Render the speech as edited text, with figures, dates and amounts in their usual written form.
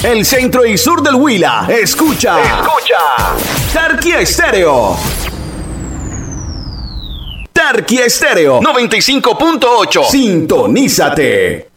el centro y sur del Huila. Escucha. Tarquía Estéreo. Tarquía Estéreo 95.8. Sintonízate.